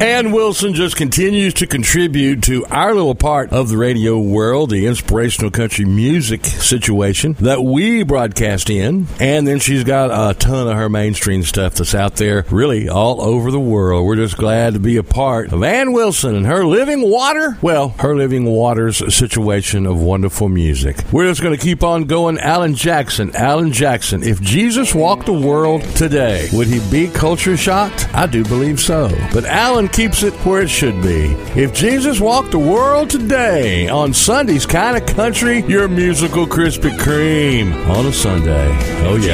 Ann Wilson just continues to contribute to our little part of the radio world, the inspirational country music situation that we broadcast in. And then she's got a ton of her mainstream stuff that's out there really all over the world. We're just glad to be a part of Ann Wilson and her Living Water. Well, her Living Water's situation of wonderful music. We're just going to keep on going. Alan Jackson, if Jesus walked the world today, would he be culture shocked? I do believe so. But Alan keeps it where it should be. If Jesus walked the world today on Sunday's Kind of Country, your musical Krispy Kreme on a Sunday. Oh, yeah.